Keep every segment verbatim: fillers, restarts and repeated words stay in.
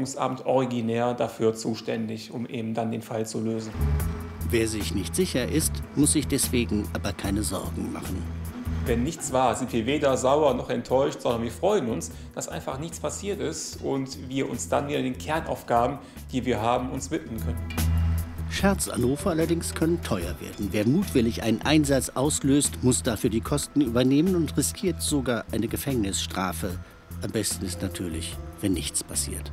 Ordnungsamt originär dafür zuständig, um eben dann den Fall zu lösen. Wer sich nicht sicher ist, muss sich deswegen aber keine Sorgen machen. Wenn nichts war, sind wir weder sauer noch enttäuscht, sondern wir freuen uns, dass einfach nichts passiert ist und wir uns dann wieder den Kernaufgaben, die wir haben, uns widmen können. Scherzanrufe allerdings können teuer werden. Wer mutwillig einen Einsatz auslöst, muss dafür die Kosten übernehmen und riskiert sogar eine Gefängnisstrafe. Am besten ist natürlich, wenn nichts passiert.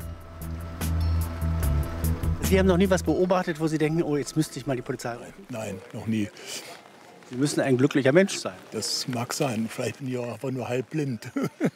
Sie haben noch nie was beobachtet, wo Sie denken, oh, jetzt müsste ich mal die Polizei rufen? Nein, noch nie. Sie müssen ein glücklicher Mensch sein. Das mag sein, vielleicht bin ich auch einfach nur halb blind.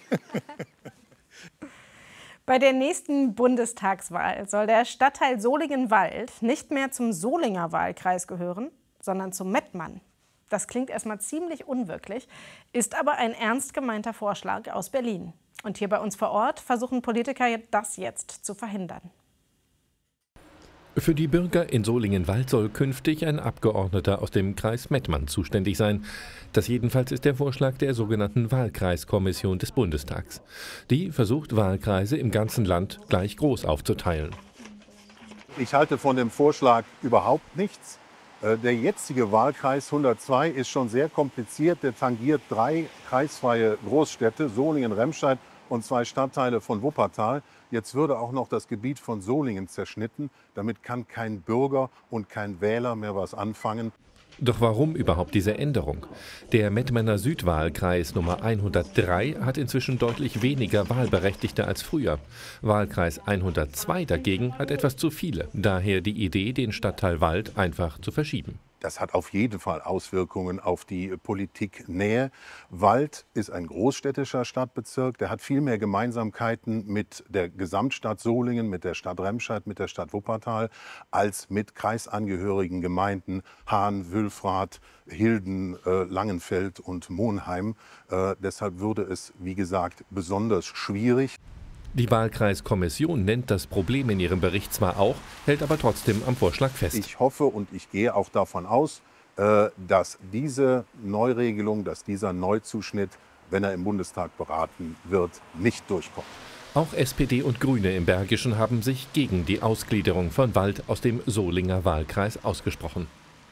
Bei der nächsten Bundestagswahl soll der Stadtteil Solingen-Wald nicht mehr zum Solinger Wahlkreis gehören, sondern zum Mettmann. Das klingt erstmal ziemlich unwirklich, ist aber ein ernst gemeinter Vorschlag aus Berlin. Und hier bei uns vor Ort versuchen Politiker das jetzt zu verhindern. Für die Bürger in Solingen-Wald soll künftig ein Abgeordneter aus dem Kreis Mettmann zuständig sein. Das jedenfalls ist der Vorschlag der sogenannten Wahlkreiskommission des Bundestags. Die versucht, Wahlkreise im ganzen Land gleich groß aufzuteilen. Ich halte von dem Vorschlag überhaupt nichts. Der jetzige Wahlkreis hundertzwei ist schon sehr kompliziert. Der tangiert drei kreisfreie Großstädte, Solingen, Remscheid und zwei Stadtteile von Wuppertal. Jetzt würde auch noch das Gebiet von Solingen zerschnitten. Damit kann kein Bürger und kein Wähler mehr was anfangen. Doch warum überhaupt diese Änderung? Der Mettmanner Südwahlkreis Nummer hundertdrei hat inzwischen deutlich weniger Wahlberechtigte als früher. Wahlkreis hundertzwei dagegen hat etwas zu viele. Daher die Idee, den Stadtteil Wald einfach zu verschieben. Das hat auf jeden Fall Auswirkungen auf die Politiknähe. Wald ist ein großstädtischer Stadtbezirk. Der hat viel mehr Gemeinsamkeiten mit der Gesamtstadt Solingen, mit der Stadt Remscheid, mit der Stadt Wuppertal, als mit kreisangehörigen Gemeinden Hahn, Wülfrath, Hilden, äh, Langenfeld und Monheim. Äh, deshalb würde es, wie gesagt, besonders schwierig. Die Wahlkreiskommission nennt das Problem in ihrem Bericht zwar auch, hält aber trotzdem am Vorschlag fest. Ich hoffe und ich gehe auch davon aus, dass diese Neuregelung, dass dieser Neuzuschnitt, wenn er im Bundestag beraten wird, nicht durchkommt. Auch S P D und Grüne im Bergischen haben sich gegen die Ausgliederung von Wald aus dem Solinger Wahlkreis ausgesprochen.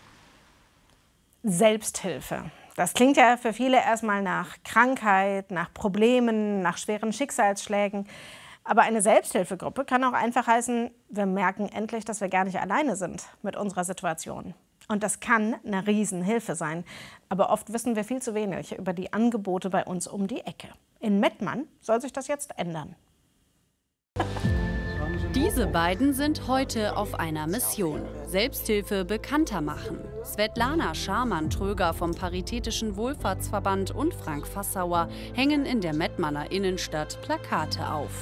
Selbsthilfe. Das klingt ja für viele erstmal nach Krankheit, nach Problemen, nach schweren Schicksalsschlägen. Aber eine Selbsthilfegruppe kann auch einfach heißen, wir merken endlich, dass wir gar nicht alleine sind mit unserer Situation. Und das kann eine Riesenhilfe sein. Aber oft wissen wir viel zu wenig über die Angebote bei uns um die Ecke. In Mettmann soll sich das jetzt ändern. Diese beiden sind heute auf einer Mission. Selbsthilfe bekannter machen. Svetlana Scharmann-Tröger vom Paritätischen Wohlfahrtsverband und Frank Fassauer hängen in der Mettmanner Innenstadt Plakate auf.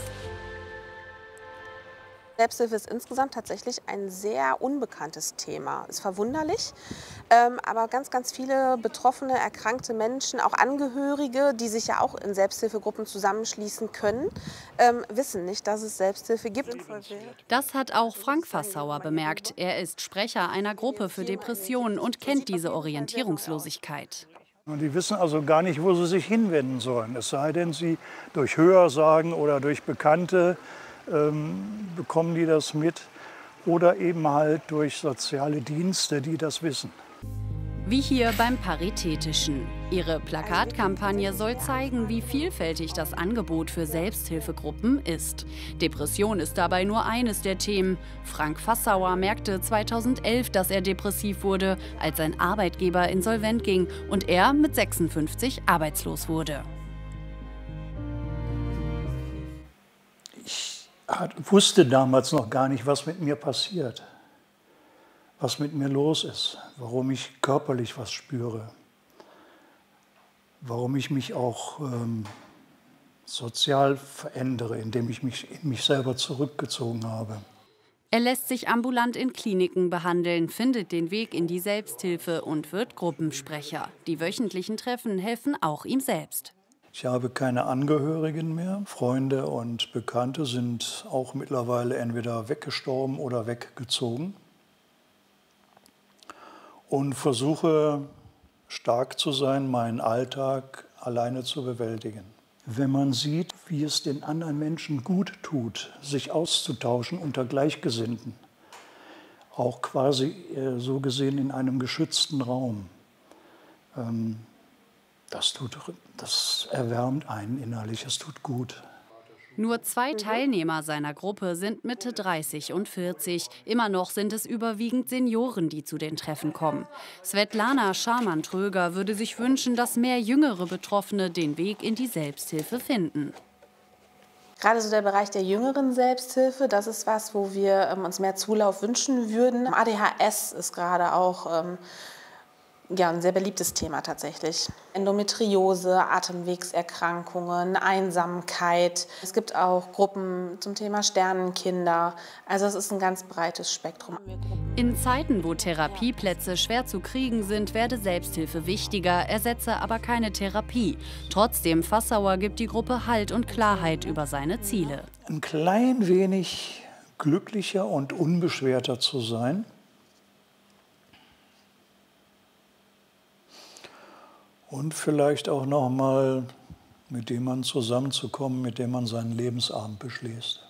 Selbsthilfe ist insgesamt tatsächlich ein sehr unbekanntes Thema. Ist verwunderlich, ähm, aber ganz, ganz viele betroffene, erkrankte Menschen, auch Angehörige, die sich ja auch in Selbsthilfegruppen zusammenschließen können, ähm, wissen nicht, dass es Selbsthilfe gibt. Das hat auch Frank Fassauer bemerkt. Er ist Sprecher einer Gruppe für Depressionen und kennt diese Orientierungslosigkeit. Und die wissen also gar nicht, wo sie sich hinwenden sollen. Es sei denn, sie durch Hörensagen oder durch Bekannte ähm, bekommen die das mit. Oder eben halt durch soziale Dienste, die das wissen. Wie hier beim Paritätischen. Ihre Plakatkampagne soll zeigen, wie vielfältig das Angebot für Selbsthilfegruppen ist. Depression ist dabei nur eines der Themen. Frank Fassauer merkte zweitausendelf, dass er depressiv wurde, als sein Arbeitgeber insolvent ging und er mit sechsundfünfzig arbeitslos wurde. Ich wusste damals noch gar nicht, was mit mir passiert. Was mit mir los ist, warum ich körperlich was spüre, warum ich mich auch ähm, sozial verändere, indem ich mich in mich selber zurückgezogen habe. Er lässt sich ambulant in Kliniken behandeln, findet den Weg in die Selbsthilfe und wird Gruppensprecher. Die wöchentlichen Treffen helfen auch ihm selbst. Ich habe keine Angehörigen mehr. Freunde und Bekannte sind auch mittlerweile entweder weggestorben oder weggezogen. Und versuche stark zu sein, meinen Alltag alleine zu bewältigen. wenn man sieht, wie es den anderen Menschen gut tut, sich auszutauschen unter Gleichgesinnten. Auch quasi äh, so gesehen in einem geschützten Raum. Ähm, das, tut, das erwärmt einen innerlich, es tut gut. Nur zwei Teilnehmer seiner Gruppe sind Mitte dreißig und vierzig. Immer noch sind es überwiegend Senioren, die zu den Treffen kommen. Svetlana Schamann-Tröger würde sich wünschen, dass mehr jüngere Betroffene den Weg in die Selbsthilfe finden. Gerade so der Bereich der jüngeren Selbsthilfe, das ist was, wo wir ähm, uns mehr Zulauf wünschen würden. A D H S ist gerade auch ähm, ja, ein sehr beliebtes Thema tatsächlich. Endometriose, Atemwegserkrankungen, Einsamkeit. Es gibt auch Gruppen zum Thema Sternenkinder. Also es ist ein ganz breites Spektrum. In Zeiten, wo Therapieplätze schwer zu kriegen sind, werde Selbsthilfe wichtiger, ersetze aber keine Therapie. Trotzdem, Fassauer gibt die Gruppe Halt und Klarheit über seine Ziele. Ein klein wenig glücklicher und unbeschwerter zu sein. Und vielleicht auch noch mal mit jemandem zusammenzukommen, mit dem man seinen Lebensabend beschließt.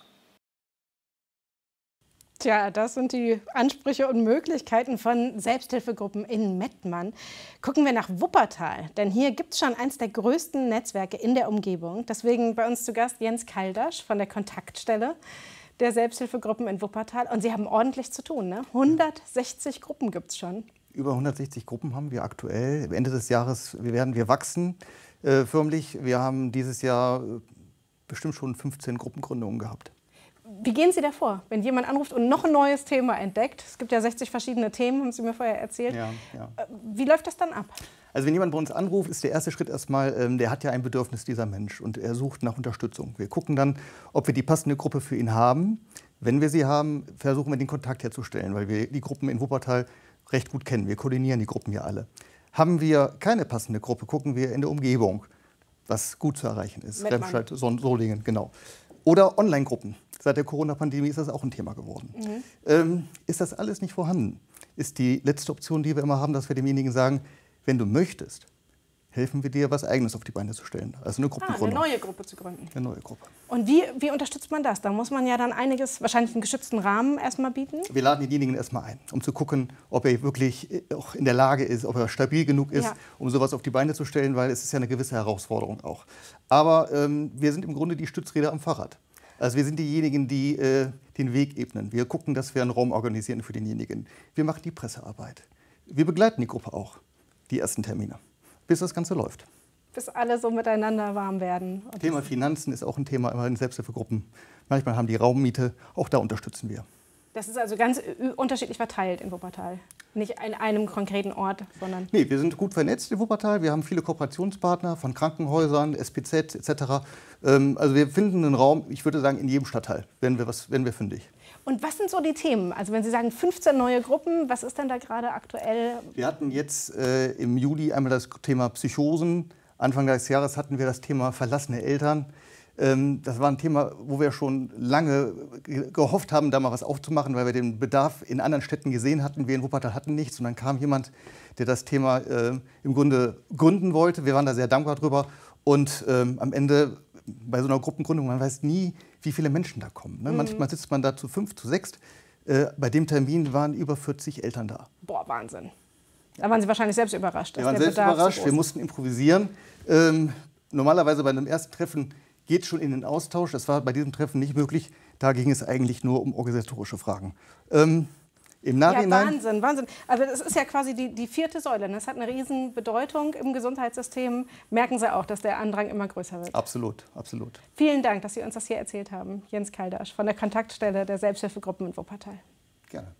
Tja, das sind die Ansprüche und Möglichkeiten von Selbsthilfegruppen in Mettmann. Gucken wir nach Wuppertal, denn hier gibt es schon eins der größten Netzwerke in der Umgebung. Deswegen bei uns zu Gast Jens Kaldasch von der Kontaktstelle der Selbsthilfegruppen in Wuppertal. Und Sie haben ordentlich zu tun, ne? hundertsechzig Gruppen gibt es schon. Über hundertsechzig Gruppen haben wir aktuell. Ende des Jahres wir werden wir wachsen äh, förmlich. Wir haben dieses Jahr äh, bestimmt schon fünfzehn Gruppengründungen gehabt. Wie gehen Sie da vor, wenn jemand anruft und noch ein neues Thema entdeckt? Es gibt ja sechzig verschiedene Themen, haben Sie mir vorher erzählt. Ja, ja. Wie läuft das dann ab? Also wenn jemand bei uns anruft, ist der erste Schritt erstmal, ähm, der hat ja ein Bedürfnis, dieser Mensch, und er sucht nach Unterstützung. Wir gucken dann, ob wir die passende Gruppe für ihn haben. Wenn wir sie haben, versuchen wir den Kontakt herzustellen, weil wir die Gruppen in Wuppertal recht gut kennen. Wir koordinieren die Gruppen ja alle. Haben wir keine passende Gruppe, gucken wir in der Umgebung, was gut zu erreichen ist. Remscheid, Solingen, genau. Oder Online-Gruppen. Seit der Corona-Pandemie ist das auch ein Thema geworden. Mhm. Ähm, ist das alles nicht vorhanden, ist die letzte Option, die wir immer haben, dass wir demjenigen sagen, wenn du möchtest, helfen wir dir, was Eigenes auf die Beine zu stellen. Also eine Gruppengründung. Ah, eine neue Gruppe zu gründen. Eine neue Gruppe. Und wie, wie unterstützt man das? Da muss man ja dann einiges, wahrscheinlich einen geschützten Rahmen erstmal bieten. Wir laden denjenigen erstmal ein, um zu gucken, ob er wirklich auch in der Lage ist, ob er stabil genug ist, ja. um sowas auf die Beine zu stellen, weil es ist ja eine gewisse Herausforderung auch. Aber ähm, wir sind im Grunde die Stützräder am Fahrrad. Also wir sind diejenigen, die äh, den Weg ebnen. Wir gucken, dass wir einen Raum organisieren für denjenigen. Wir machen die Pressearbeit. Wir begleiten die Gruppe auch, die ersten Termine, bis das Ganze läuft. Bis alle so miteinander warm werden. Und Thema Finanzen ist auch ein Thema in Selbsthilfegruppen. Manchmal haben die Raummiete, auch da unterstützen wir. Das ist also ganz unterschiedlich verteilt in Wuppertal. Nicht an einem konkreten Ort, sondern... Nee, wir sind gut vernetzt in Wuppertal. Wir haben viele Kooperationspartner von Krankenhäusern, S P Z et cetera. Ähm, also wir finden einen Raum, ich würde sagen, in jedem Stadtteil, wenn wir, was, wenn wir fündig. Und was sind so die Themen? Also wenn Sie sagen fünfzehn neue Gruppen, was ist denn da gerade aktuell? Wir hatten jetzt äh, im Juli einmal das Thema Psychosen. Anfang des Jahres hatten wir das Thema verlassene Eltern. Ähm, das war ein Thema, wo wir schon lange gehofft haben, da mal was aufzumachen, weil wir den Bedarf in anderen Städten gesehen hatten. Wir in Wuppertal hatten nichts. Und dann kam jemand, der das Thema äh, im Grunde gründen wollte. Wir waren da sehr dankbar drüber. Und ähm, am Ende bei so einer Gruppengründung, man weiß nie, wie viele Menschen da kommen. Ne? Mhm. Manchmal sitzt man da zu fünf, zu sechs. Äh, bei dem Termin waren über vierzig Eltern da. Boah, Wahnsinn. Da waren Sie wahrscheinlich selbst überrascht. Wir waren selbst überrascht. Wir mussten improvisieren. Ähm, normalerweise bei einem ersten Treffen geht schon in den Austausch. Das war bei diesem Treffen nicht möglich. Da ging es eigentlich nur um organisatorische Fragen. Ähm, Im Nachhinein, ja, Wahnsinn, Wahnsinn. Also das ist ja quasi die, die vierte Säule. Das hat eine riesen Bedeutung im Gesundheitssystem. Merken Sie auch, dass der Andrang immer größer wird. Absolut, absolut. Vielen Dank, dass Sie uns das hier erzählt haben. Jens Kaldasch von der Kontaktstelle der Selbsthilfegruppen in Wuppertal. Gerne.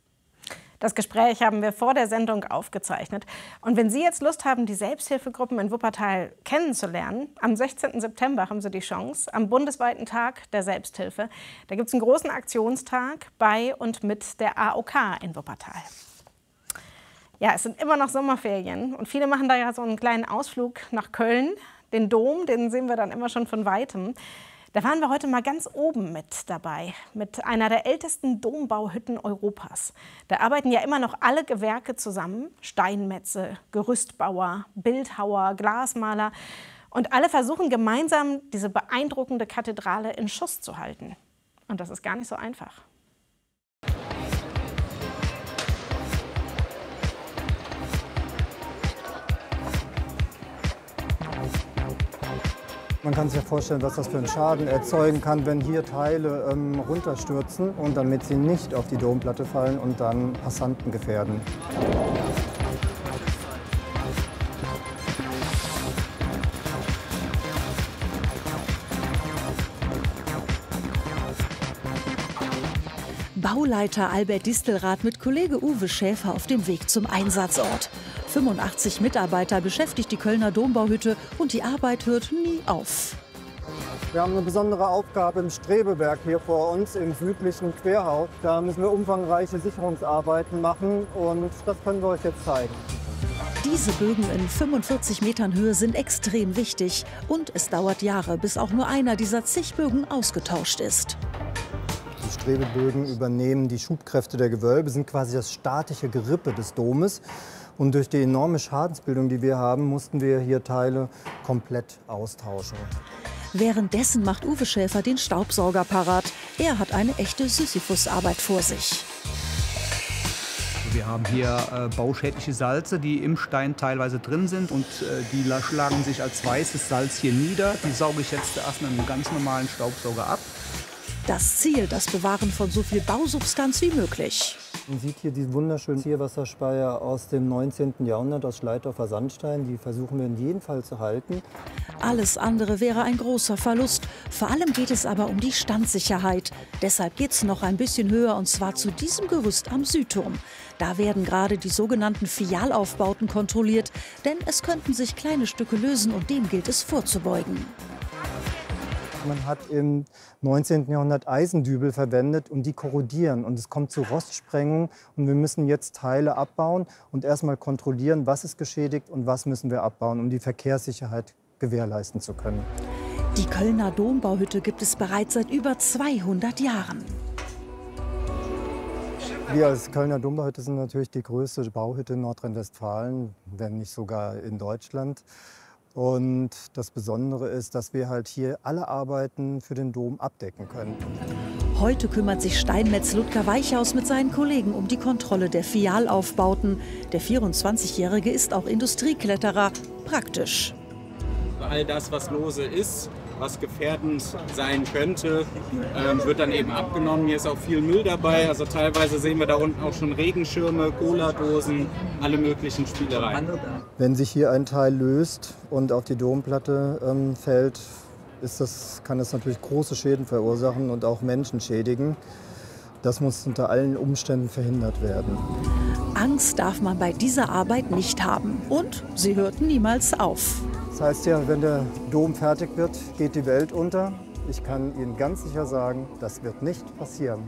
Das Gespräch haben wir vor der Sendung aufgezeichnet. Und wenn Sie jetzt Lust haben, die Selbsthilfegruppen in Wuppertal kennenzulernen, am sechzehnten September haben Sie die Chance, am bundesweiten Tag der Selbsthilfe. Da gibt es einen großen Aktionstag bei und mit der A O K in Wuppertal. Ja, es sind immer noch Sommerferien und viele machen da ja so einen kleinen Ausflug nach Köln. Den Dom, den sehen wir dann immer schon von Weitem. Da waren wir heute mal ganz oben mit dabei, mit einer der ältesten Dombauhütten Europas. Da arbeiten ja immer noch alle Gewerke zusammen, Steinmetze, Gerüstbauer, Bildhauer, Glasmaler. Und alle versuchen gemeinsam, diese beeindruckende Kathedrale in Schuss zu halten. Und das ist gar nicht so einfach. Man kann sich ja vorstellen, was das für einen Schaden erzeugen kann, wenn hier Teile ähm, runterstürzen und damit sie nicht auf die Domplatte fallen und dann Passanten gefährden. Bauleiter Albert Distelrath mit Kollege Uwe Schäfer auf dem Weg zum Einsatzort. fünfundachtzig Mitarbeiter beschäftigt die Kölner Dombauhütte und die Arbeit hört nie auf. Wir haben eine besondere Aufgabe im Strebeberg hier vor uns im südlichen Querhaus. Da müssen wir umfangreiche Sicherungsarbeiten machen und das können wir euch jetzt zeigen. Diese Bögen in fünfundvierzig Metern Höhe sind extrem wichtig und es dauert Jahre, bis auch nur einer dieser zig Bögen ausgetauscht ist. Die Strebebögen übernehmen die Schubkräfte der Gewölbe, sind quasi das statische Gerippe des Domes. Und durch die enorme Schadensbildung, die wir haben, mussten wir hier Teile komplett austauschen. Währenddessen macht Uwe Schäfer den Staubsauger parat. Er hat eine echte Sisyphusarbeit vor sich. Wir haben hier äh, bauschädliche Salze, die im Stein teilweise drin sind. Und äh, die schlagen sich als weißes Salz hier nieder. Die sauge ich jetzt erst mit einem ganz normalen Staubsauger ab. Das Ziel, das Bewahren von so viel Bausubstanz wie möglich. Man sieht hier die wunderschönen Zierwasserspeier aus dem neunzehnten Jahrhundert aus Schleitdorfer Sandstein. Die versuchen wir in jedem Fall zu halten. Alles andere wäre ein großer Verlust. Vor allem geht es aber um die Standsicherheit. Deshalb geht es noch ein bisschen höher, und zwar zu diesem Gerüst am Südturm. Da werden gerade die sogenannten Fialaufbauten kontrolliert, denn es könnten sich kleine Stücke lösen und dem gilt es vorzubeugen. Man hat im neunzehnten Jahrhundert Eisendübel verwendet und die korrodieren. Und es kommt zu Rostsprengung und wir müssen jetzt Teile abbauen und erstmal kontrollieren, was ist geschädigt und was müssen wir abbauen, um die Verkehrssicherheit gewährleisten zu können. Die Kölner Dombauhütte gibt es bereits seit über zweihundert Jahren. Wir als Kölner Dombauhütte sind natürlich die größte Bauhütte in Nordrhein-Westfalen, wenn nicht sogar in Deutschland. Und das Besondere ist, dass wir halt hier alle Arbeiten für den Dom abdecken können. Heute kümmert sich Steinmetz Ludger Weichhaus mit seinen Kollegen um die Kontrolle der Fialaufbauten. Der vierundzwanzigjährige ist auch Industriekletterer. Praktisch. All das, was lose ist, was gefährdend sein könnte, ähm, wird dann eben abgenommen. Hier ist auch viel Müll dabei. Also teilweise sehen wir da unten auch schon Regenschirme, Cola-Dosen, alle möglichen Spielereien. Wenn sich hier ein Teil löst und auf die Domplatte ähm, fällt, ist das, kann das natürlich große Schäden verursachen und auch Menschen schädigen. Das muss unter allen Umständen verhindert werden. Angst darf man bei dieser Arbeit nicht haben. Und sie hört niemals auf. Das heißt ja, wenn der Dom fertig wird, geht die Welt unter. Ich kann Ihnen ganz sicher sagen, das wird nicht passieren.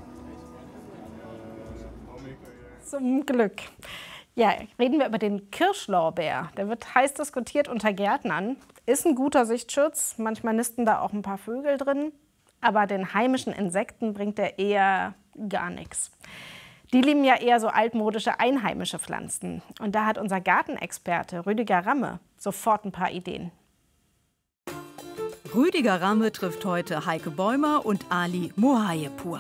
Zum Glück. Ja, reden wir über den Kirschlorbeer. Der wird heiß diskutiert unter Gärtnern. Ist ein guter Sichtschutz. Manchmal nisten da auch ein paar Vögel drin. Aber den heimischen Insekten bringt er eher gar nichts. Die lieben ja eher so altmodische einheimische Pflanzen. Und da hat unser Gartenexperte Rüdiger Ramme sofort ein paar Ideen. Rüdiger Ramme trifft heute Heike Bäumer und Ali Mohayepur.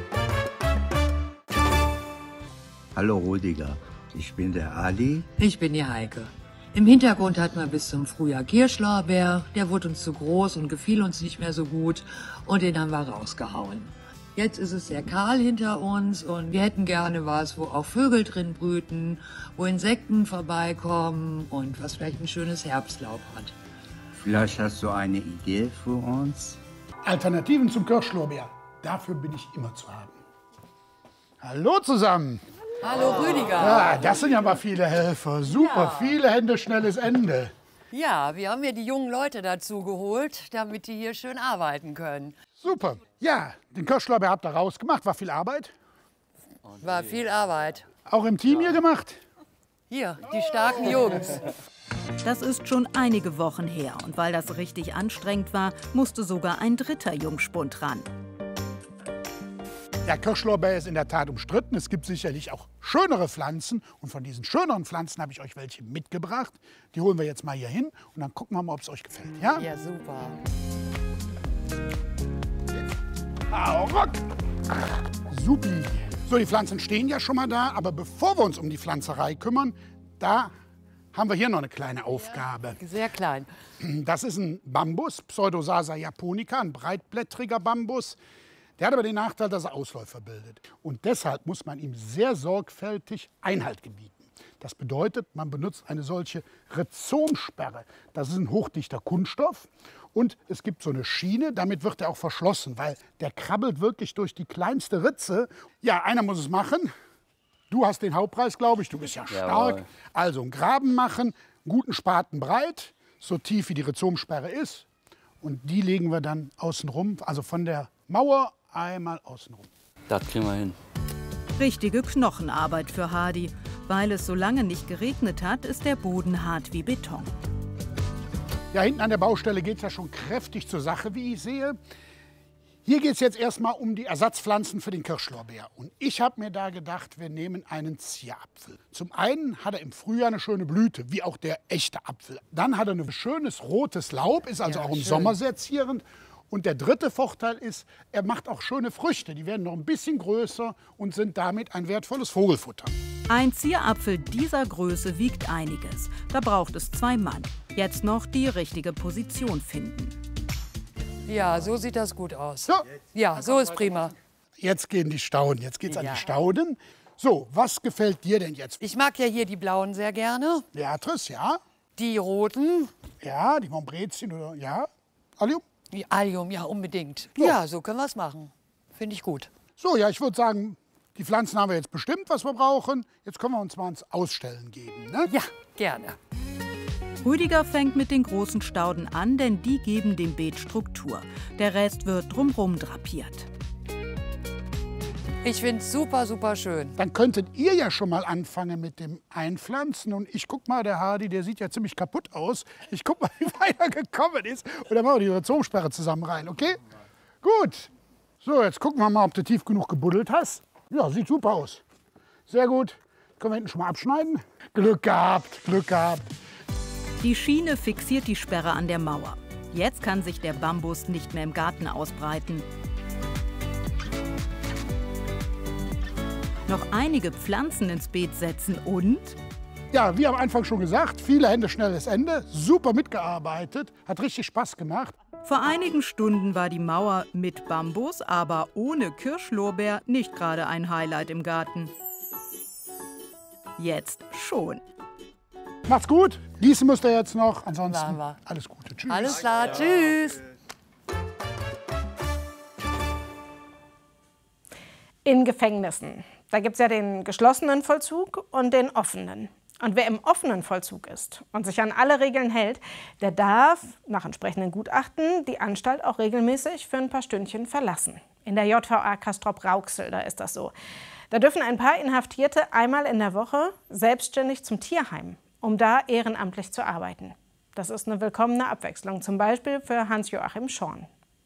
Hallo Rüdiger, ich bin der Ali. Ich bin die Heike. Im Hintergrund hatten wir bis zum Frühjahr Kirschlorbeer. Der wurde uns zu groß und gefiel uns nicht mehr so gut. Und den haben wir rausgehauen. Jetzt ist es sehr kahl hinter uns und wir hätten gerne was, wo auch Vögel drin brüten, wo Insekten vorbeikommen und was vielleicht ein schönes Herbstlaub hat. Vielleicht hast du eine Idee für uns? Alternativen zum Kirschlorbeer. Dafür bin ich immer zu haben. Hallo zusammen. Hallo Rüdiger. Ja, das sind ja mal viele Helfer. Super, ja. Viele Hände, schnelles Ende. Ja, wir haben hier die jungen Leute dazu geholt, damit die hier schön arbeiten können. Super. Ja, den Kirschlorbeer habt ihr rausgemacht. War viel Arbeit? War viel Arbeit. Auch im Team hier gemacht? Hier, die starken Jungs. Das ist schon einige Wochen her. Und weil das richtig anstrengend war, musste sogar ein dritter Jungspund ran. Der Kirschlorbeer ist in der Tat umstritten. Es gibt sicherlich auch schönere Pflanzen. Und von diesen schöneren Pflanzen habe ich euch welche mitgebracht. Die holen wir jetzt mal hier hin und dann gucken wir mal, ob es euch gefällt. Ja, ja super. Hau ruck! Supi. So, die Pflanzen stehen ja schon mal da. Aber bevor wir uns um die Pflanzerei kümmern, da haben wir hier noch eine kleine Aufgabe. Ja, sehr klein. Das ist ein Bambus, Pseudosasa japonica, ein breitblättriger Bambus. Der hat aber den Nachteil, dass er Ausläufer bildet. Und deshalb muss man ihm sehr sorgfältig Einhalt gebieten. Das bedeutet, man benutzt eine solche Rhizomsperre. Das ist ein hochdichter Kunststoff. Und es gibt so eine Schiene, damit wird er auch verschlossen, weil der krabbelt wirklich durch die kleinste Ritze. Ja, einer muss es machen. Du hast den Hauptpreis, glaube ich. Du bist ja stark. Jawohl. Also einen Graben machen, einen guten Spaten breit, so tief wie die Rhizomsperre ist. Und die legen wir dann außen rum, also von der Mauer einmal außen rum. Das kriegen wir hin. Richtige Knochenarbeit für Hardy. Weil es so lange nicht geregnet hat, ist der Boden hart wie Beton. Ja, hinten an der Baustelle geht es ja schon kräftig zur Sache, wie ich sehe. Hier geht es jetzt erstmal um die Ersatzpflanzen für den Kirschlorbeer. Und ich habe mir da gedacht, wir nehmen einen Zierapfel. Zum einen hat er im Frühjahr eine schöne Blüte, wie auch der echte Apfel. Dann hat er ein schönes rotes Laub, ist also Ja, auch im schön. Sommer sehr zierend. Und der dritte Vorteil ist, er macht auch schöne Früchte. Die werden noch ein bisschen größer und sind damit ein wertvolles Vogelfutter. Ein Zierapfel dieser Größe wiegt einiges. Da braucht es zwei Mann. Jetzt noch die richtige Position finden. Ja, so sieht das gut aus. So. Ja, so ist prima. Jetzt gehen die Stauden, jetzt geht's Ja. an die Stauden. So, was gefällt dir denn jetzt? Ich mag ja hier die blauen sehr gerne. Beatrice, ja. Die roten. Ja, die Montbrezien oder, ja. Allium? Die Allium, ja, unbedingt. So. Ja, so können wir es machen. Finde ich gut. So, ja, ich würde sagen, die Pflanzen haben wir jetzt bestimmt, was wir brauchen. Jetzt können wir uns mal ins Ausstellen geben, ne? Ja, gerne. Rüdiger fängt mit den großen Stauden an, denn die geben dem Beet Struktur. Der Rest wird drumherum drapiert. Ich finde es super, super schön. Dann könntet ihr ja schon mal anfangen mit dem Einpflanzen. Und ich guck mal, der Hardy, der sieht ja ziemlich kaputt aus. Ich guck mal, wie weit er gekommen ist. Und dann machen wir die Rhizomsperre zusammen rein, okay? Gut. So, jetzt gucken wir mal, ob du tief genug gebuddelt hast. Ja, sieht super aus. Sehr gut. Können wir hinten schon mal abschneiden? Glück gehabt, Glück gehabt. Die Schiene fixiert die Sperre an der Mauer. Jetzt kann sich der Bambus nicht mehr im Garten ausbreiten. Noch einige Pflanzen ins Beet setzen und... Ja, wie am Anfang schon gesagt, viele Hände, schnelles Ende. Super mitgearbeitet, hat richtig Spaß gemacht. Vor einigen Stunden war die Mauer mit Bambus, aber ohne Kirschlorbeer nicht gerade ein Highlight im Garten. Jetzt schon. Macht's gut. Gießen müsst ihr jetzt noch. Machen Ansonsten wir. alles Gute. Tschüss. Alles klar, tschüss. In Gefängnissen. Da gibt es ja den geschlossenen Vollzug und den offenen. Und wer im offenen Vollzug ist und sich an alle Regeln hält, der darf nach entsprechenden Gutachten die Anstalt auch regelmäßig für ein paar Stündchen verlassen. In der J V A Castrop-Rauxel, da ist das so. Da dürfen ein paar Inhaftierte einmal in der Woche selbstständig zum Tierheim, um da ehrenamtlich zu arbeiten. Das ist eine willkommene Abwechslung, zum Beispiel für Hans-Joachim Schorn.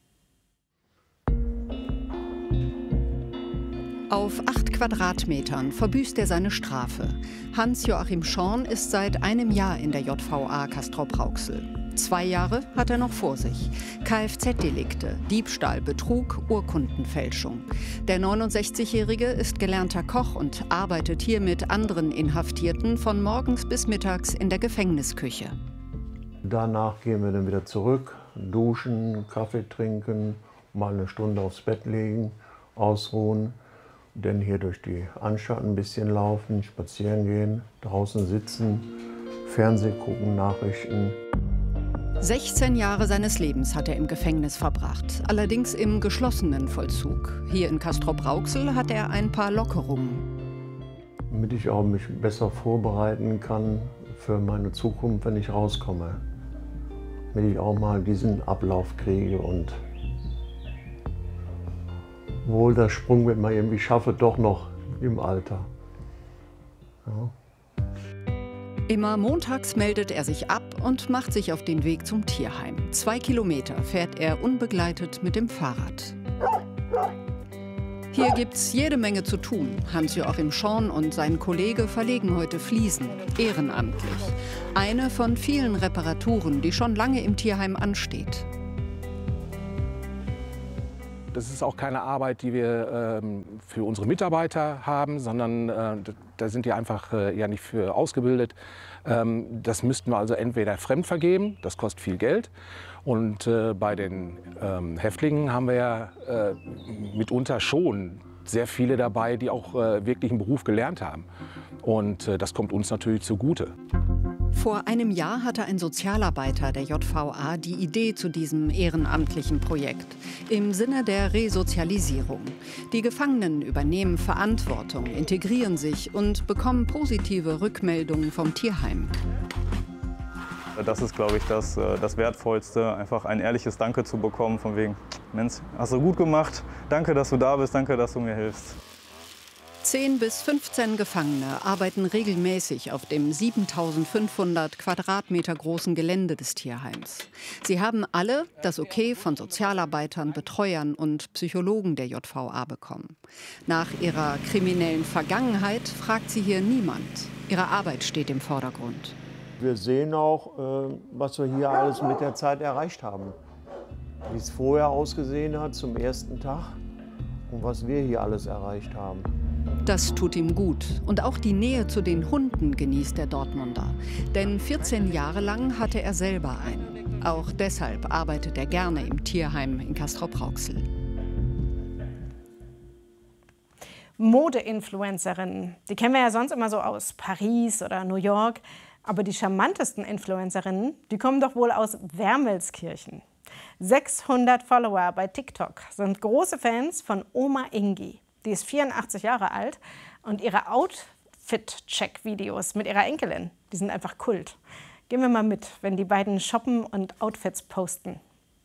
Auf acht Quadratmetern verbüßt er seine Strafe. Hans-Joachim Schorn ist seit einem Jahr in der J V A Castrop-Rauxel. Zwei Jahre hat er noch vor sich. Kfz-Delikte, Diebstahl, Betrug, Urkundenfälschung. Der neunundsechzigjährige ist gelernter Koch und arbeitet hier mit anderen Inhaftierten von morgens bis mittags in der Gefängnisküche. Danach gehen wir dann wieder zurück, duschen, Kaffee trinken, mal eine Stunde aufs Bett legen, ausruhen. Dann hier durch die Anstalt ein bisschen laufen, spazieren gehen, draußen sitzen, Fernsehen gucken, Nachrichten. sechzehn Jahre seines Lebens hat er im Gefängnis verbracht, allerdings im geschlossenen Vollzug. Hier in Castrop-Rauxel hat er ein paar Lockerungen. Damit ich auch mich besser vorbereiten kann für meine Zukunft, wenn ich rauskomme. Damit ich auch mal diesen Ablauf kriege und wohl der Sprung wird man irgendwie schaffe, doch noch im Alter. Ja. Immer montags meldet er sich ab und macht sich auf den Weg zum Tierheim. Zwei Kilometer fährt er unbegleitet mit dem Fahrrad. Hier gibt's jede Menge zu tun. Hans-Joachim Schorn und sein Kollege verlegen heute Fliesen, ehrenamtlich. Eine von vielen Reparaturen, die schon lange im Tierheim ansteht. Das ist auch keine Arbeit, die wir ähm, für unsere Mitarbeiter haben, sondern äh, da sind die einfach äh, ja nicht für ausgebildet. Ähm, das müssten wir also entweder fremd vergeben, das kostet viel Geld. Und äh, bei den ähm, Häftlingen haben wir ja äh, mitunter schon sehr viele dabei, die auch äh, wirklich einen Beruf gelernt haben. Und äh, das kommt uns natürlich zugute. Vor einem Jahr hatte ein Sozialarbeiter der J V A die Idee zu diesem ehrenamtlichen Projekt im Sinne der Resozialisierung. Die Gefangenen übernehmen Verantwortung, integrieren sich und bekommen positive Rückmeldungen vom Tierheim. Das ist, glaube ich, das, das Wertvollste, einfach ein ehrliches Danke zu bekommen, von wegen, Mensch, hast du gut gemacht, danke, dass du da bist, danke, dass du mir hilfst. zehn bis fünfzehn Gefangene arbeiten regelmäßig auf dem siebentausendfünfhundert Quadratmeter großen Gelände des Tierheims. Sie haben alle das Okay von Sozialarbeitern, Betreuern und Psychologen der J V A bekommen. Nach ihrer kriminellen Vergangenheit fragt sie hier niemand. Ihre Arbeit steht im Vordergrund. Wir sehen auch, was wir hier alles mit der Zeit erreicht haben. Wie es vorher ausgesehen hat zum ersten Tag und was wir hier alles erreicht haben. Das tut ihm gut. Und auch die Nähe zu den Hunden genießt der Dortmunder. Denn vierzehn Jahre lang hatte er selber einen. Auch deshalb arbeitet er gerne im Tierheim in Castrop-Rauxel. Mode-Influencerinnen, die kennen wir ja sonst immer so aus Paris oder New York. Aber die charmantesten Influencerinnen, die kommen doch wohl aus Wermelskirchen. sechshundert Follower bei TikTok sind große Fans von Oma Ingi. Die ist vierundachtzig Jahre alt und ihre Outfit-Check-Videos mit ihrer Enkelin, die sind einfach Kult. Gehen wir mal mit, wenn die beiden shoppen und Outfits posten.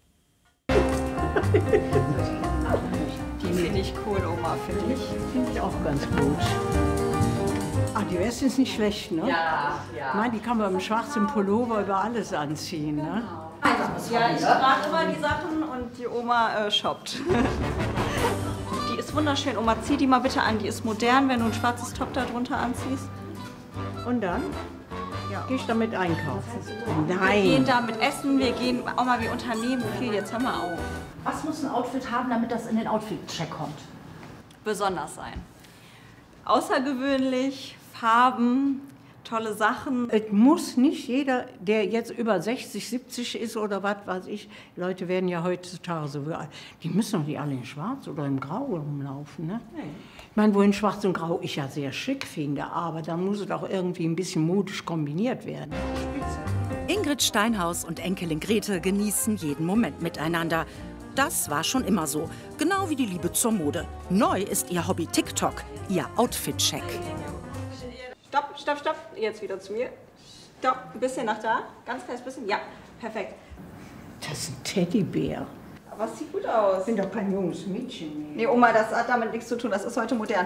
Die finde ich cool, Oma, finde ich. Finde ich auch ganz gut. Ach, die Weste ist nicht schlecht, ne? Ja, ja. Nein, die kann man mit einem schwarzen Pullover über alles anziehen, ne? Ja, ich trage immer die Sachen und die Oma äh, shoppt. Die ist wunderschön. Oma, zieh die mal bitte an. Die ist modern, wenn du ein schwarzes Top da drunter anziehst. Und dann? Ja. Gehe ich damit einkaufen? Nein. Wir gehen damit essen, wir gehen, Oma, wir unternehmen viel. Jetzt hör mal auf. Was muss ein Outfit haben, damit das in den Outfit-Check kommt? Besonders sein. Außergewöhnlich, Farben, tolle Sachen. Es muss nicht jeder, der jetzt über sechzig, siebzig ist oder was weiß ich, Leute werden ja heutzutage so, die müssen doch nicht alle in Schwarz oder in Grau rumlaufen. Ne? Nee. Ich meine, wo in Schwarz und Grau ich ja sehr schick finde, aber dann muss es auch irgendwie ein bisschen modisch kombiniert werden. Ingrid Steinhaus und Enkelin Grete genießen jeden Moment miteinander. Das war schon immer so, genau wie die Liebe zur Mode. Neu ist ihr Hobby TikTok, ihr Outfit-Check. Stopp, stopp, stopp. Jetzt wieder zu mir. Stopp, ein bisschen nach da. Ganz kleines bisschen. Ja, perfekt. Das ist ein Teddybär. Aber es sieht gut aus. Ich bin doch kein junges Mädchen mehr. Nee, Oma, das hat damit nichts zu tun. Das ist heute modern.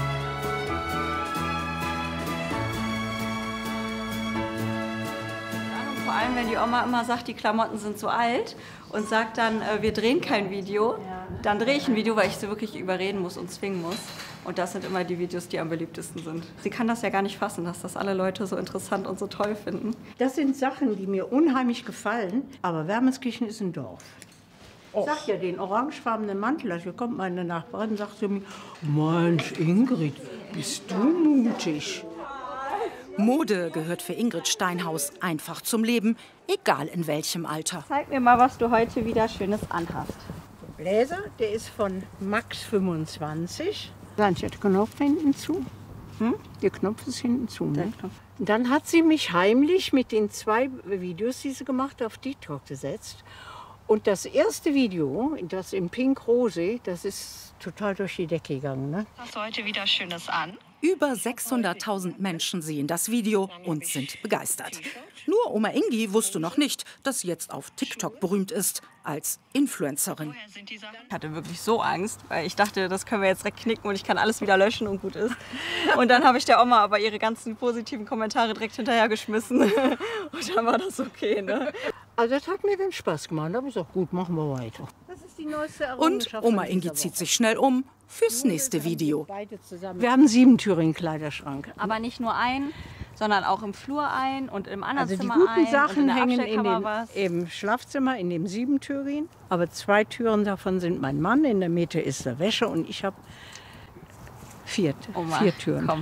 Vor allem, wenn die Oma immer sagt, die Klamotten sind zu alt und sagt dann, äh, wir drehen kein Video, dann drehe ich ein Video, weil ich sie wirklich überreden muss und zwingen muss. Und das sind immer die Videos, die am beliebtesten sind. Sie kann das ja gar nicht fassen, dass das alle Leute so interessant und so toll finden. Das sind Sachen, die mir unheimlich gefallen, aber Wermelskirchen ist ein Dorf. Ich sag ja, den orangefarbenen Mantel, also kommt meine Nachbarin und sagt zu mir, Mensch, Ingrid, bist du mutig. Mode gehört für Ingrid Steinhaus einfach zum Leben, egal in welchem Alter. Zeig mir mal, was du heute wieder Schönes anhast. Der Bläser, der ist von Max fünfundzwanzig. Dann ist der Knopf hinten zu. Hm? Der Knopf ist hinten zu. Ne? Dann hat sie mich heimlich mit den zwei Videos, die sie gemacht hat, auf TikTok gesetzt. Und das erste Video, das im Pink-Rose, das ist total durch die Decke gegangen. Ne? Hast du heute wieder Schönes an? Über sechshunderttausend Menschen sehen das Video und sind begeistert. Nur Oma Ingi wusste noch nicht, dass sie jetzt auf TikTok berühmt ist als Influencerin. Ich hatte wirklich so Angst, weil ich dachte, das können wir jetzt direkt knicken und ich kann alles wieder löschen und gut ist. Und dann habe ich der Oma aber ihre ganzen positiven Kommentare direkt hinterhergeschmissen. Und dann war das okay. Ne? Also das hat mir dann Spaß gemacht. Da habe ich gesagt, gut, machen wir weiter. Das ist die Und Oma Ingi zieht sich schnell um fürs nächste Video. Wir haben sieben Türen im Kleiderschrank. Aber nicht nur ein, sondern auch im Flur ein und im anderen Also die Zimmer guten ein. Sachen und in hängen der in Abstellkammer dem, was. im Schlafzimmer, in dem Siebentürigen. Aber zwei Türen davon sind mein Mann, in der Mitte ist der Wäsche und ich habe vier, Oma, vier Türen. Komm.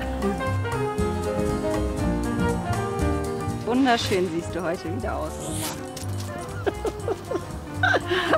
Wunderschön siehst du heute wieder aus, Oma.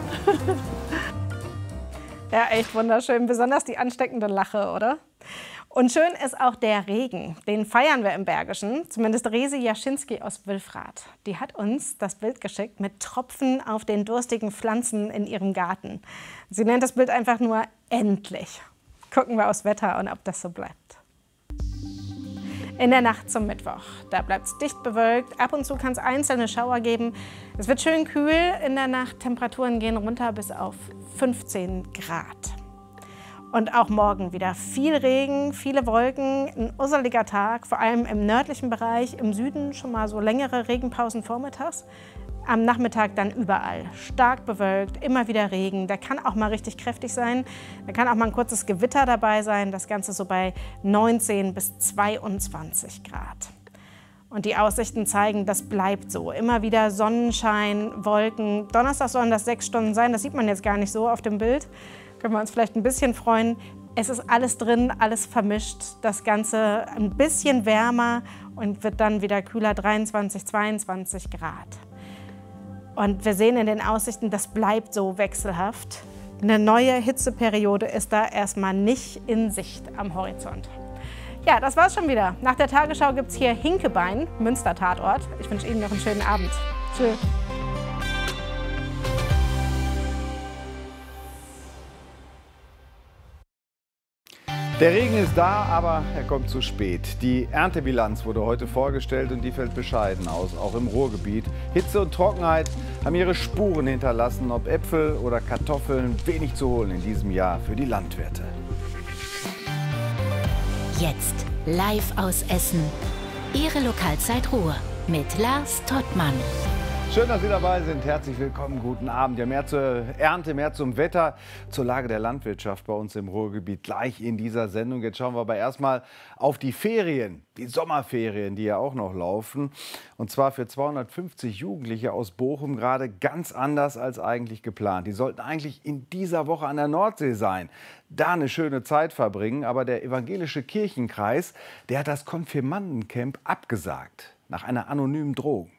Ja, echt wunderschön. Besonders die ansteckende Lache, oder? Und schön ist auch der Regen. Den feiern wir im Bergischen. Zumindest Resi Jaschinski aus Wülfrath. Die hat uns das Bild geschickt mit Tropfen auf den durstigen Pflanzen in ihrem Garten. Sie nennt das Bild einfach nur endlich. Gucken wir aufs Wetter und ob das so bleibt. In der Nacht zum Mittwoch. Da bleibt es dicht bewölkt. Ab und zu kann es einzelne Schauer geben. Es wird schön kühl in der Nacht. Temperaturen gehen runter bis auf fünfzehn Grad. Und auch morgen wieder viel Regen, viele Wolken, ein usseliger Tag, vor allem im nördlichen Bereich, im Süden schon mal so längere Regenpausen vormittags. Am Nachmittag dann überall stark bewölkt, immer wieder Regen. Der kann auch mal richtig kräftig sein. Da kann auch mal ein kurzes Gewitter dabei sein. Das Ganze so bei neunzehn bis zweiundzwanzig Grad. Und die Aussichten zeigen, das bleibt so. Immer wieder Sonnenschein, Wolken. Donnerstag sollen das sechs Stunden sein. Das sieht man jetzt gar nicht so auf dem Bild. Können wir uns vielleicht ein bisschen freuen. Es ist alles drin, alles vermischt. Das Ganze ein bisschen wärmer und wird dann wieder kühler, dreiundzwanzig, zweiundzwanzig Grad. Und wir sehen in den Aussichten, das bleibt so wechselhaft. Eine neue Hitzeperiode ist da erstmal nicht in Sicht am Horizont. Ja, das war's schon wieder. Nach der Tagesschau gibt es hier Hinkebein, Münster Tatort. Ich wünsche Ihnen noch einen schönen Abend. Tschüss. Der Regen ist da, aber er kommt zu spät. Die Erntebilanz wurde heute vorgestellt und die fällt bescheiden aus, auch im Ruhrgebiet. Hitze und Trockenheit haben ihre Spuren hinterlassen, ob Äpfel oder Kartoffeln, wenig zu holen in diesem Jahr für die Landwirte. Jetzt live aus Essen. Ihre Lokalzeit Ruhr mit Lars Tottmann. Schön, dass Sie dabei sind. Herzlich willkommen, guten Abend. Ja, mehr zur Ernte, mehr zum Wetter, zur Lage der Landwirtschaft bei uns im Ruhrgebiet gleich in dieser Sendung. Jetzt schauen wir aber erstmal auf die Ferien, die Sommerferien, die ja auch noch laufen. Und zwar für zweihundertfünfzig Jugendliche aus Bochum gerade ganz anders als eigentlich geplant. Die sollten eigentlich in dieser Woche an der Nordsee sein, da eine schöne Zeit verbringen. Aber der evangelische Kirchenkreis, der hat das Konfirmandencamp abgesagt, nach einer anonymen Drohung.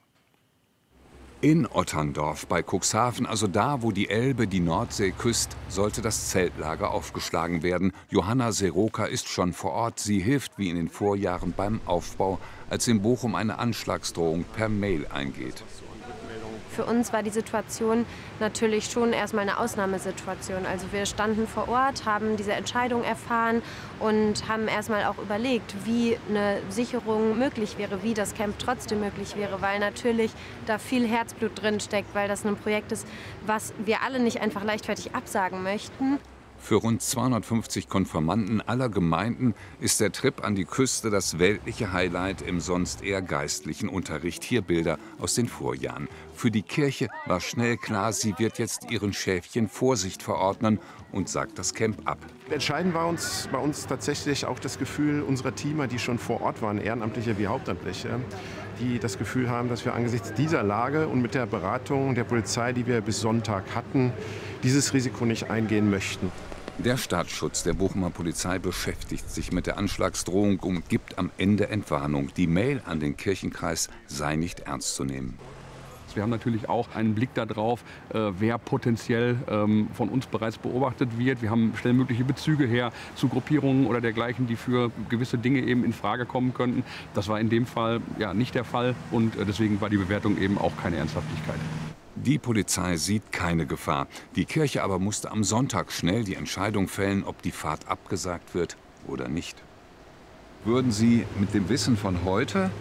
In Otterndorf bei Cuxhaven, also da, wo die Elbe die Nordsee küsst, sollte das Zeltlager aufgeschlagen werden. Johanna Seroka ist schon vor Ort. Sie hilft wie in den Vorjahren beim Aufbau, als in Bochum eine Anschlagsdrohung per Mail eingeht. Für uns war die Situation natürlich schon erstmal eine Ausnahmesituation. Also wir standen vor Ort, haben diese Entscheidung erfahren und haben erstmal auch überlegt, wie eine Sicherung möglich wäre, wie das Camp trotzdem möglich wäre, weil natürlich da viel Herzblut drin steckt, weil das ein Projekt ist, was wir alle nicht einfach leichtfertig absagen möchten. Für rund zweihundertfünfzig Konfirmanden aller Gemeinden ist der Trip an die Küste das weltliche Highlight im sonst eher geistlichen Unterricht. Hier Bilder aus den Vorjahren. Für die Kirche war schnell klar, sie wird jetzt ihren Schäfchen Vorsicht verordnen und sagt das Camp ab. Entscheidend war uns, bei uns tatsächlich auch das Gefühl unserer Teamer, die schon vor Ort waren, Ehrenamtliche wie Hauptamtliche, die das Gefühl haben, dass wir angesichts dieser Lage und mit der Beratung der Polizei, die wir bis Sonntag hatten, dieses Risiko nicht eingehen möchten. Der Staatsschutz der Bochumer Polizei beschäftigt sich mit der Anschlagsdrohung und gibt am Ende Entwarnung. Die Mail an den Kirchenkreis sei nicht ernst zu nehmen. Wir haben natürlich auch einen Blick darauf, wer potenziell von uns bereits beobachtet wird. Wir haben stellen mögliche Bezüge her zu Gruppierungen oder dergleichen, die für gewisse Dinge eben in Frage kommen könnten. Das war in dem Fall ja nicht der Fall und deswegen war die Bewertung eben auch keine Ernsthaftigkeit. Die Polizei sieht keine Gefahr. Die Kirche aber musste am Sonntag schnell die Entscheidung fällen, ob die Fahrt abgesagt wird oder nicht. Würden Sie mit dem Wissen von heute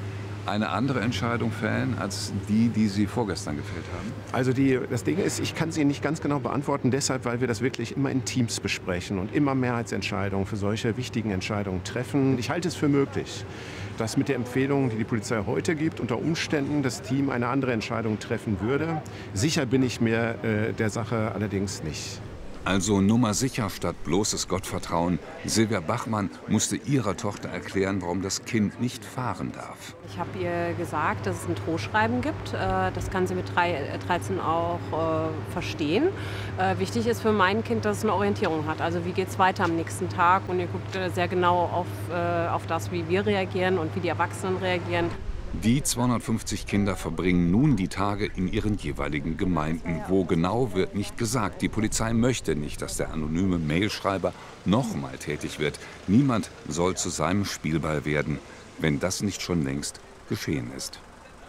eine andere Entscheidung fällen als die, die Sie vorgestern gefällt haben? Also die, das Ding ist, ich kann sie nicht ganz genau beantworten, deshalb, weil wir das wirklich immer in Teams besprechen und immer Mehrheitsentscheidungen für solche wichtigen Entscheidungen treffen. Ich halte es für möglich, dass mit der Empfehlung, die die Polizei heute gibt, unter Umständen das Team eine andere Entscheidung treffen würde. Sicher bin ich mir äh, der Sache allerdings nicht. Also Nummer sicher statt bloßes Gottvertrauen. Silvia Bachmann musste ihrer Tochter erklären, warum das Kind nicht fahren darf. Ich habe ihr gesagt, dass es ein Drohschreiben gibt. Das kann sie mit dreizehn auch äh, verstehen. Äh, wichtig ist für mein Kind, dass es eine Orientierung hat. Also wie geht es weiter am nächsten Tag? Und ihr guckt äh, sehr genau auf, äh, auf das, wie wir reagieren und wie die Erwachsenen reagieren. Die zweihundertfünfzig Kinder verbringen nun die Tage in ihren jeweiligen Gemeinden. Wo genau, wird nicht gesagt. Die Polizei möchte nicht, dass der anonyme Mailschreiber nochmal tätig wird. Niemand soll zu seinem Spielball werden, wenn das nicht schon längst geschehen ist.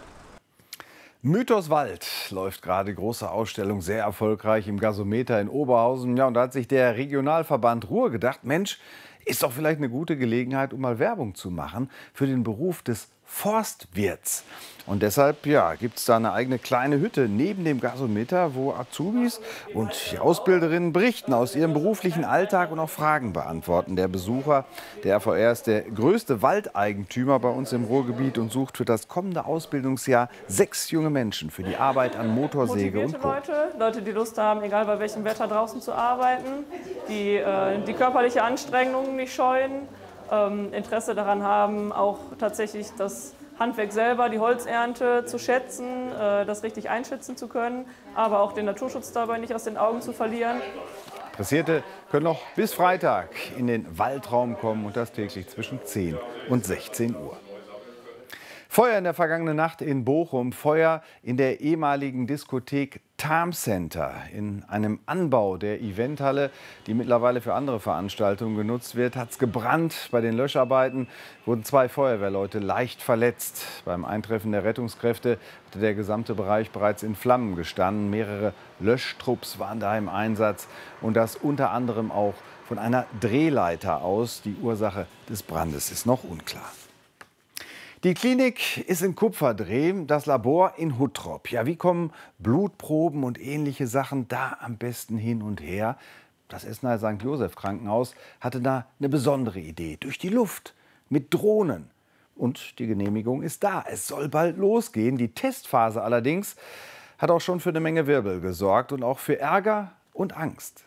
Mythos Wald läuft gerade, große Ausstellung, sehr erfolgreich im Gasometer in Oberhausen. Ja, und da hat sich der Regionalverband Ruhr gedacht, Mensch, ist doch vielleicht eine gute Gelegenheit, um mal Werbung zu machen für den Beruf des Forstwirts. Und deshalb ja, gibt es da eine eigene kleine Hütte neben dem Gasometer, wo Azubis und die Ausbilderinnen berichten aus ihrem beruflichen Alltag und auch Fragen beantworten. Der Besucher, der R V R, ist der größte Waldeigentümer bei uns im Ruhrgebiet und sucht für das kommende Ausbildungsjahr sechs junge Menschen für die Arbeit an Motorsäge und Co. Leute, Leute, die Lust haben, egal bei welchem Wetter draußen zu arbeiten, die äh, die körperliche Anstrengung nicht scheuen, ähm, Interesse daran haben, auch tatsächlich das Handwerk selber, die Holzernte zu schätzen, äh, das richtig einschätzen zu können, aber auch den Naturschutz dabei nicht aus den Augen zu verlieren. Interessierte können noch bis Freitag in den Waldraum kommen und das täglich zwischen zehn und sechzehn Uhr. Feuer in der vergangenen Nacht in Bochum, Feuer in der ehemaligen Diskothek Time Center, in einem Anbau der Eventhalle, die mittlerweile für andere Veranstaltungen genutzt wird, hat es gebrannt. Bei den Löscharbeiten wurden zwei Feuerwehrleute leicht verletzt. Beim Eintreffen der Rettungskräfte hatte der gesamte Bereich bereits in Flammen gestanden. Mehrere Löschtrupps waren da im Einsatz und das unter anderem auch von einer Drehleiter aus. Die Ursache des Brandes ist noch unklar. Die Klinik ist in Kupferdreh, das Labor in Huttrop. Ja, wie kommen Blutproben und ähnliche Sachen da am besten hin und her? Das Essener Sankt Joseph Krankenhaus hatte da eine besondere Idee. Durch die Luft, mit Drohnen. Und die Genehmigung ist da. Es soll bald losgehen. Die Testphase allerdings hat auch schon für eine Menge Wirbel gesorgt und auch für Ärger und Angst.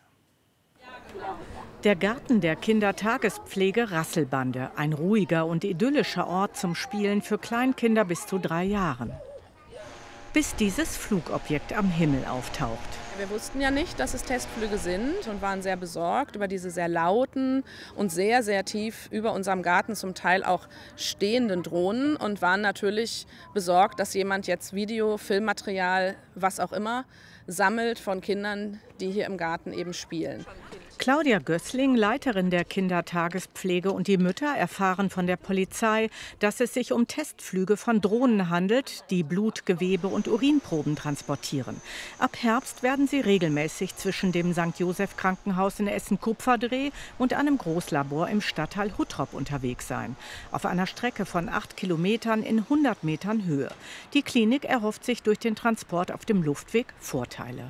Der Garten der Kindertagespflege Rasselbande, ein ruhiger und idyllischer Ort zum Spielen für Kleinkinder bis zu drei Jahren. Bis dieses Flugobjekt am Himmel auftaucht. Wir wussten ja nicht, dass es Testflüge sind und waren sehr besorgt über diese sehr lauten und sehr, sehr tief über unserem Garten zum Teil auch stehenden Drohnen und waren natürlich besorgt, dass jemand jetzt Video, Filmmaterial, was auch immer, sammelt von Kindern, die hier im Garten eben spielen. Claudia Gößling, Leiterin der Kindertagespflege, und die Mütter erfahren von der Polizei, dass es sich um Testflüge von Drohnen handelt, die Blut, Gewebe und Urinproben transportieren. Ab Herbst werden sie regelmäßig zwischen dem Sankt Joseph Krankenhaus in Essen-Kupferdreh und einem Großlabor im Stadtteil Huttrop unterwegs sein. Auf einer Strecke von acht Kilometern in hundert Metern Höhe. Die Klinik erhofft sich durch den Transport auf dem Luftweg Vorteile.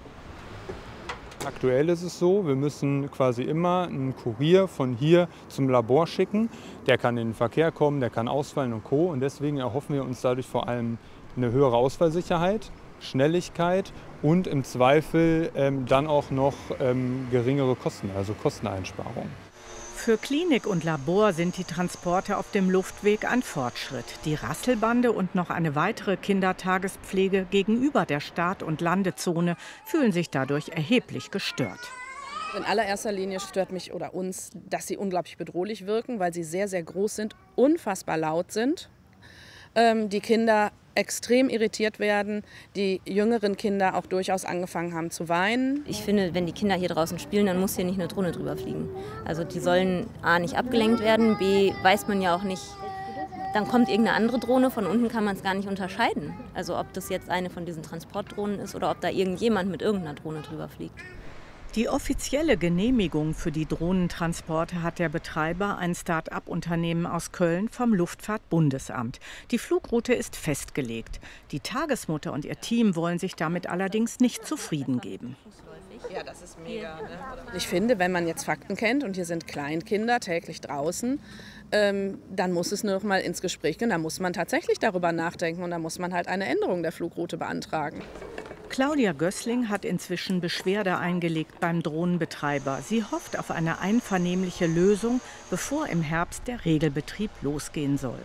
Aktuell ist es so, wir müssen quasi immer einen Kurier von hier zum Labor schicken. Der kann in den Verkehr kommen, der kann ausfallen und Co. Und deswegen erhoffen wir uns dadurch vor allem eine höhere Ausfallsicherheit, Schnelligkeit und im Zweifel ähm, dann auch noch ähm, geringere Kosten, also Kosteneinsparungen. Für Klinik und Labor sind die Transporte auf dem Luftweg ein Fortschritt. Die Rasselbande und noch eine weitere Kindertagespflege gegenüber der Start- und Landezone fühlen sich dadurch erheblich gestört. In allererster Linie stört mich oder uns, dass sie unglaublich bedrohlich wirken, weil sie sehr, sehr groß sind, unfassbar laut sind. Ähm, die Kinder extrem irritiert werden, die jüngeren Kinder auch durchaus angefangen haben zu weinen. Ich finde, wenn die Kinder hier draußen spielen, dann muss hier nicht eine Drohne drüber fliegen. Also die sollen A, nicht abgelenkt werden, B, weiß man ja auch nicht, dann kommt irgendeine andere Drohne, von unten kann man es gar nicht unterscheiden. Also ob das jetzt eine von diesen Transportdrohnen ist oder ob da irgendjemand mit irgendeiner Drohne drüber fliegt. Die offizielle Genehmigung für die Drohnentransporte hat der Betreiber, ein Start-up-Unternehmen aus Köln, vom Luftfahrtbundesamt. Die Flugroute ist festgelegt. Die Tagesmutter und ihr Team wollen sich damit allerdings nicht zufrieden geben. Ja, das ist mega. Ne? Ich finde, wenn man jetzt Fakten kennt und hier sind Kleinkinder täglich draußen, ähm, dann muss es nur noch mal ins Gespräch gehen. Da muss man tatsächlich darüber nachdenken und da muss man halt eine Änderung der Flugroute beantragen. Claudia Gößling hat inzwischen Beschwerde eingelegt beim Drohnenbetreiber. Sie hofft auf eine einvernehmliche Lösung, bevor im Herbst der Regelbetrieb losgehen soll.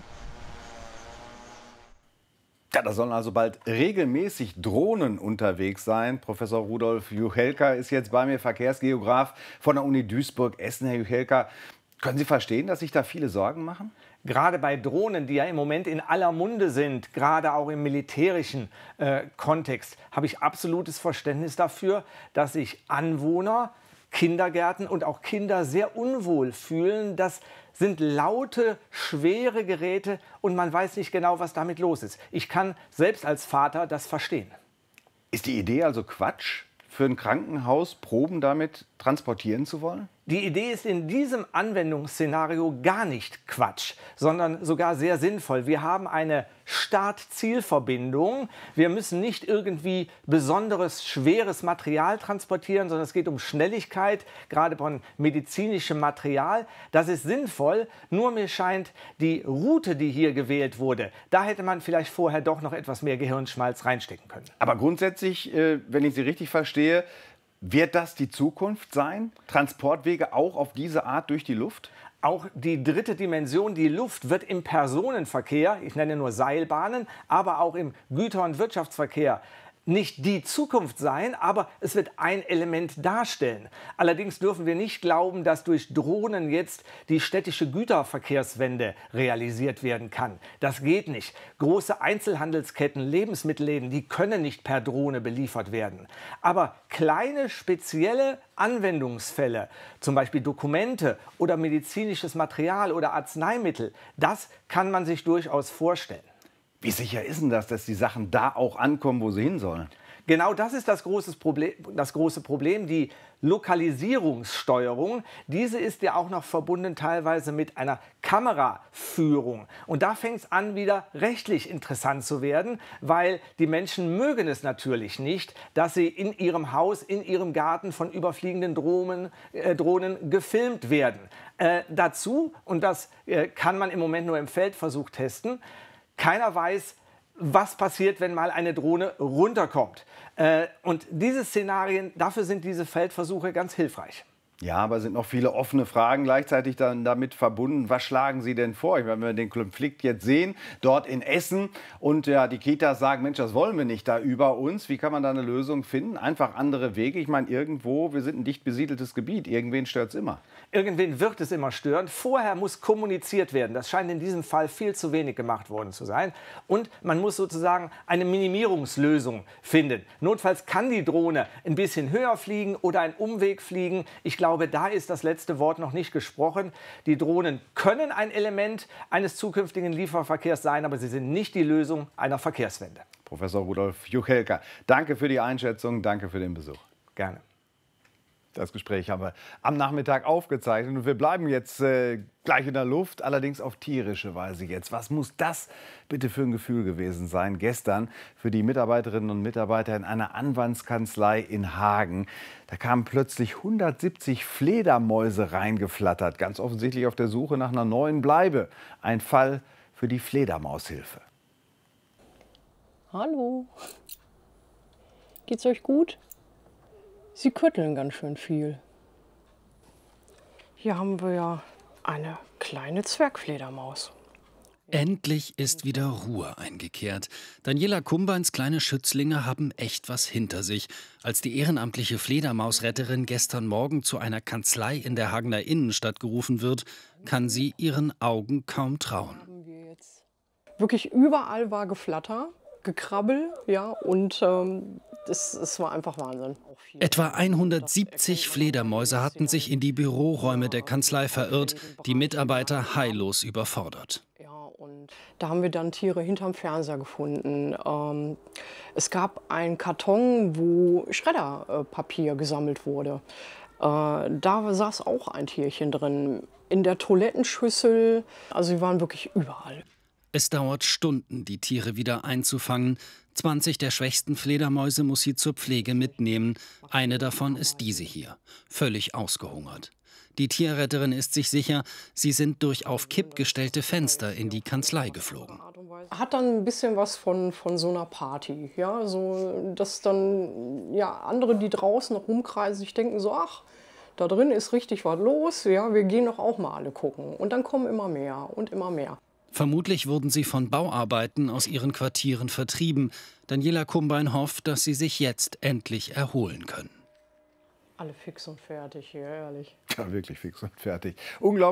Ja, da sollen also bald regelmäßig Drohnen unterwegs sein. Professor Rudolf Juchelka ist jetzt bei mir, Verkehrsgeograf von der Uni Duisburg-Essen. Herr Juchelka, können Sie verstehen, dass sich da viele Sorgen machen? Gerade bei Drohnen, die ja im Moment in aller Munde sind, gerade auch im militärischen äh, Kontext, habe ich absolutes Verständnis dafür, dass sich Anwohner, Kindergärten und auch Kinder sehr unwohl fühlen. Das sind laute, schwere Geräte und man weiß nicht genau, was damit los ist. Ich kann selbst als Vater das verstehen. Ist die Idee also Quatsch, für ein Krankenhaus Proben damit transportieren zu wollen? Die Idee ist in diesem Anwendungsszenario gar nicht Quatsch, sondern sogar sehr sinnvoll. Wir haben eine Start-Ziel-Verbindung. Wir müssen nicht irgendwie besonderes, schweres Material transportieren, sondern es geht um Schnelligkeit, gerade von medizinischem Material. Das ist sinnvoll, nur mir scheint, die Route, die hier gewählt wurde, da hätte man vielleicht vorher doch noch etwas mehr Gehirnschmalz reinstecken können. Aber grundsätzlich, äh, wenn ich Sie richtig verstehe, wird das die Zukunft sein? Transportwege auch auf diese Art durch die Luft? Auch die dritte Dimension, die Luft, wird im Personenverkehr, ich nenne nur Seilbahnen, aber auch im Güter- und Wirtschaftsverkehr nicht die Zukunft sein, aber es wird ein Element darstellen. Allerdings dürfen wir nicht glauben, dass durch Drohnen jetzt die städtische Güterverkehrswende realisiert werden kann. Das geht nicht. Große Einzelhandelsketten, Lebensmittelläden, die können nicht per Drohne beliefert werden. Aber kleine, spezielle Anwendungsfälle, zum Beispiel Dokumente oder medizinisches Material oder Arzneimittel, das kann man sich durchaus vorstellen. Wie sicher ist denn das, dass die Sachen da auch ankommen, wo sie hin sollen? Genau das ist das große Problem, das große Problem, die Lokalisierungssteuerung. Diese ist ja auch noch verbunden teilweise mit einer Kameraführung. Und da fängt es an, wieder rechtlich interessant zu werden, weil die Menschen mögen es natürlich nicht, dass sie in ihrem Haus, in ihrem Garten von überfliegenden Drohnen, äh, Drohnen gefilmt werden. Äh, dazu, und das äh, kann man im Moment nur im Feldversuch testen, keiner weiß, was passiert, wenn mal eine Drohne runterkommt. Äh, und diese Szenarien, dafür sind diese Feldversuche ganz hilfreich. Ja, aber sind noch viele offene Fragen gleichzeitig dann damit verbunden. Was schlagen Sie denn vor? Ich meine, wenn wir den Konflikt jetzt sehen, dort in Essen und ja, die Kitas sagen, Mensch, das wollen wir nicht da über uns. Wie kann man da eine Lösung finden? Einfach andere Wege. Ich meine, irgendwo, wir sind ein dicht besiedeltes Gebiet. Irgendwen stört es immer. Irgendwen wird es immer stören. Vorher muss kommuniziert werden. Das scheint in diesem Fall viel zu wenig gemacht worden zu sein. Und man muss sozusagen eine Minimierungslösung finden. Notfalls kann die Drohne ein bisschen höher fliegen oder einen Umweg fliegen. Ich glaube, da ist das letzte Wort noch nicht gesprochen. Die Drohnen können ein Element eines zukünftigen Lieferverkehrs sein, aber sie sind nicht die Lösung einer Verkehrswende. Professor Rudolf Juchelka, danke für die Einschätzung, danke für den Besuch. Gerne. Das Gespräch haben wir am Nachmittag aufgezeichnet und wir bleiben jetzt äh, gleich in der Luft, allerdings auf tierische Weise jetzt. Was muss das bitte für ein Gefühl gewesen sein gestern für die Mitarbeiterinnen und Mitarbeiter in einer Anwaltskanzlei in Hagen? Da kamen plötzlich hundertsiebzig Fledermäuse reingeflattert, ganz offensichtlich auf der Suche nach einer neuen Bleibe. Ein Fall für die Fledermaushilfe. Hallo, geht's euch gut? Sie kütteln ganz schön viel. Hier haben wir ja eine kleine Zwergfledermaus. Endlich ist wieder Ruhe eingekehrt. Daniela Kumbeins kleine Schützlinge haben echt was hinter sich. Als die ehrenamtliche Fledermausretterin gestern Morgen zu einer Kanzlei in der Hagener Innenstadt gerufen wird, kann sie ihren Augen kaum trauen. Wirklich überall war Geflatter, Gekrabbel, ja, und ähm, es, es war einfach Wahnsinn. Etwa hundertsiebzig Fledermäuse hatten sich in die Büroräume der Kanzlei verirrt, die Mitarbeiter heillos überfordert. Da haben wir dann Tiere hinterm Fernseher gefunden. Ähm, es gab einen Karton, wo Schredderpapier gesammelt wurde. Äh, da saß auch ein Tierchen drin. In der Toilettenschüssel, also sie waren wirklich überall. Es dauert Stunden, die Tiere wieder einzufangen. zwanzig der schwächsten Fledermäuse muss sie zur Pflege mitnehmen. Eine davon ist diese hier, völlig ausgehungert. Die Tierretterin ist sich sicher, sie sind durch auf Kipp gestellte Fenster in die Kanzlei geflogen. Hat dann ein bisschen was von, von so einer Party. Ja? So, dass dann ja, andere, die draußen rumkreisen, sich denken so, ach, da drin ist richtig was los, ja, wir gehen doch auch mal alle gucken. Und dann kommen immer mehr und immer mehr. Vermutlich wurden sie von Bauarbeiten aus ihren Quartieren vertrieben. Daniela Kumbein hofft, dass sie sich jetzt endlich erholen können. Alle fix und fertig hier, ehrlich. Ja, wirklich fix und fertig. Unglaublich.